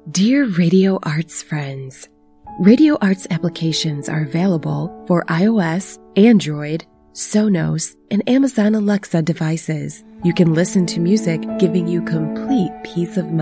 Dear Radio Arts friends, Radio Arts applications are available for iOS, Android, Sonos, and Amazon Alexa devices. You can listen to music giving you complete peace of mind.